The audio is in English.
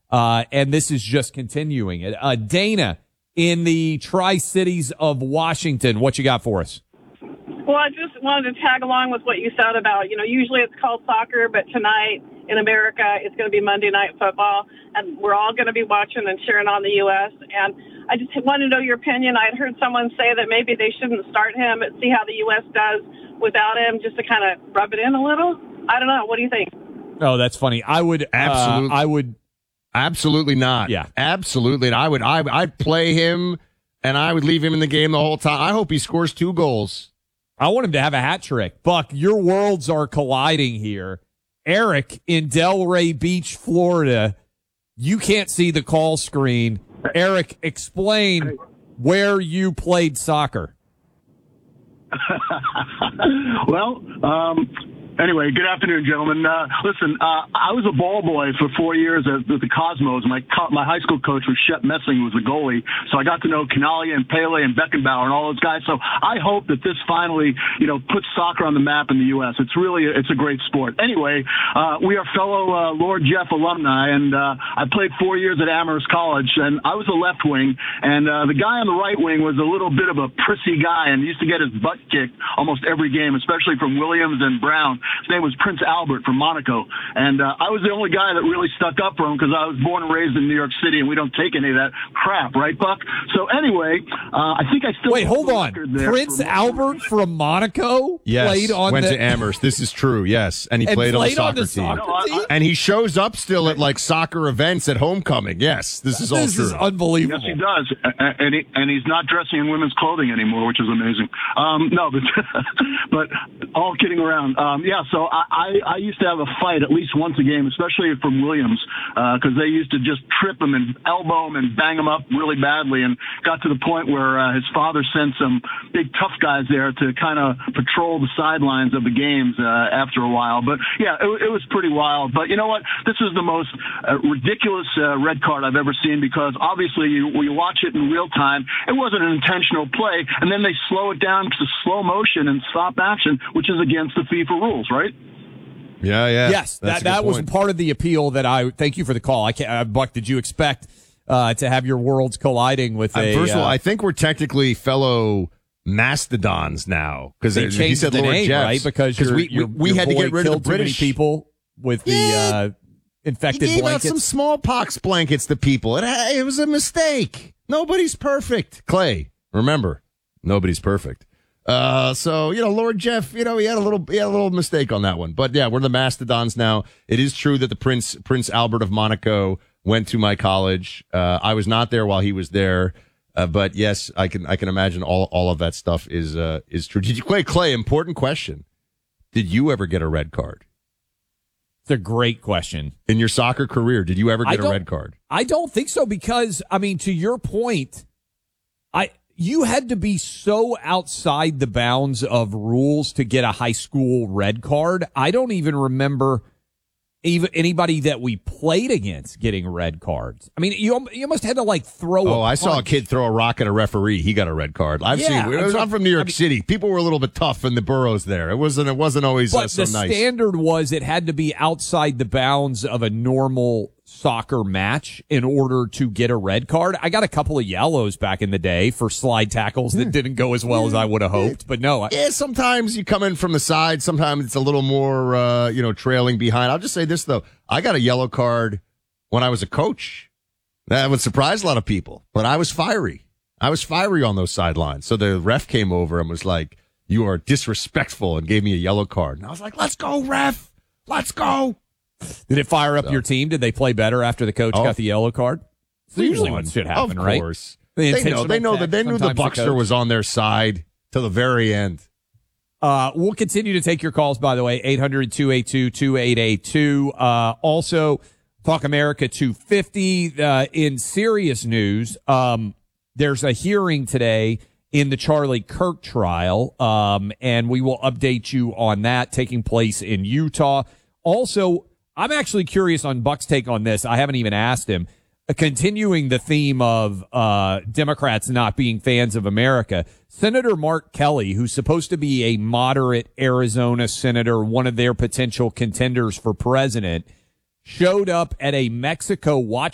and this is just continuing it. Dana, in the Tri-Cities of Washington, what you got for us? Well, I just wanted to tag along with what you said about, usually it's called soccer, but tonight in America, it's going to be Monday Night Football, and we're all going to be watching and cheering on the U.S., and I just want to know your opinion. I had heard someone say that maybe they shouldn't start him and see how the U.S. does without him, just to kind of rub it in a little. I don't know. What do you think? Oh, that's funny. I would absolutely not. Yeah, absolutely. I'd play him, and I would leave him in the game the whole time. I hope he scores 2 goals. I want him to have a hat trick. Buck, your worlds are colliding here. Eric in Delray Beach, Florida. You can't see the call screen. Eric, explain where you played soccer. Well, anyway, good afternoon, gentlemen. Listen, I was a ball boy for 4 years at the Cosmos. My high school coach was Shep Messing, who was the goalie. So I got to know Canaglia and Pele and Beckenbauer and all those guys. So I hope that this finally, puts soccer on the map in the U.S. It's a great sport. Anyway, we are fellow Lord Jeff alumni, and I played 4 years at Amherst College, and I was a left wing, and the guy on the right wing was a little bit of a prissy guy and used to get his butt kicked almost every game, especially from Williams and Brown. His name was Prince Albert from Monaco. And I was the only guy that really stuck up for him because I was born and raised in New York City, and we don't take any of that crap, right, Buck? So anyway, I think I still... Wait, hold on. Prince Albert from Monaco? Yes, went to Amherst. This is true, yes. And he played on the soccer team. And he shows up still at, soccer events at homecoming. Yes, this is all true. This is unbelievable. Yes, he does. And he's not dressing in women's clothing anymore, which is amazing. But all kidding around. So I used to have a fight at least once a game, especially from Williams, because they used to just trip him and elbow him and bang him up really badly, and got to the point where his father sent some big tough guys there to kind of patrol the sidelines of the games after a while. But yeah, it was pretty wild. But you know what? This is the most ridiculous red card I've ever seen, because obviously when you watch it in real time, it wasn't an intentional play, and then they slow it down to slow motion and stop action, which is against the FIFA rules, right? Yeah. Yes, that was part of the appeal that thank you for the call. Buck, did you expect to have your worlds colliding with first of all, I think we're technically fellow mastodons now, because they changed the name, right? Because we had to get rid of the British people with the infected blankets. He gave out some smallpox blankets to people. It was a mistake. Nobody's perfect. Clay, remember, nobody's perfect. So, Lord Jeff, he had a little mistake on that one. But yeah, we're the mastodons now. It is true that the Prince Albert of Monaco went to my college. I was not there while he was there. But yes, I can imagine all of that stuff is true. Did you Clay, important question. Did you ever get a red card? It's a great question. In your soccer career, did you ever get a red card? I don't think so, because, to your point, you had to be so outside the bounds of rules to get a high school red card. I don't even remember even anybody that we played against getting red cards. You almost had to throw. Oh, I saw a kid throw a rock at a referee. He got a red card. I'm from New York City. People were a little bit tough in the boroughs there. It wasn't always so nice. But the standard was it had to be outside the bounds of a normal soccer match in order to get a red card. I got a couple of yellows back in the day for slide tackles that didn't go as well as I would have hoped, but no. Sometimes you come in from the side. Sometimes it's a little more, trailing behind. I'll just say this, though. I got a yellow card when I was a coach. That would surprise a lot of people, but I was fiery. On those sidelines. So the ref came over and was like, "You are disrespectful," and gave me a yellow card. And I was like, "Let's go, ref. Let's go." Did it fire up your team? Did they play better after the coach got the yellow card? That's usually what should happen, right? Of course. They knew the Buckster was on their side to the very end. We'll continue to take your calls, by the way, 800-282-2882. Also, Talk America 250. In serious news, there's a hearing today in the Charlie Kirk trial, and we will update you on that taking place in Utah. Also, I'm actually curious on Buck's take on this. I haven't even asked him. Continuing the theme of Democrats not being fans of America, Senator Mark Kelly, who's supposed to be a moderate Arizona senator, one of their potential contenders for president, showed up at a Mexico watch